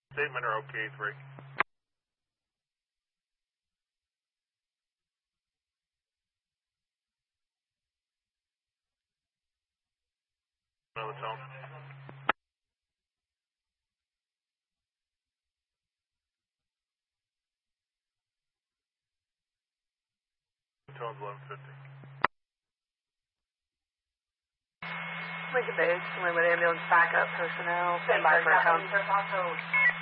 Statement or OK 3. Another tone. Tone's 1150. Lincoln Base, Lynwood Ambulance backup personnel, stand by for a tone.